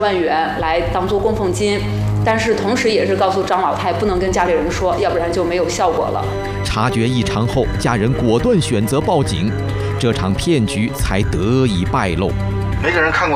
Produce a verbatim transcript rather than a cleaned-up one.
万元来当做供奉金，但是同时也是告诉张老太不能跟家里人说，要不然就没有效果了。 察觉异常后，家人果断选择报警，这场骗局才得以败露。 没给人看过。